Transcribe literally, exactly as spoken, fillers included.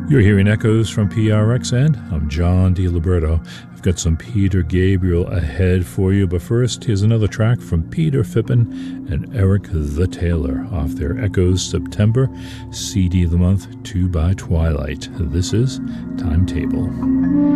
You're hearing Echoes from P R X, and I'm John DiLiberto. I've got some Peter Gabriel ahead for you, but first, here's another track from Peter Fippen and Eric the Taylor off their Echoes September C D of the Month, two by Twilight. This is Timetable.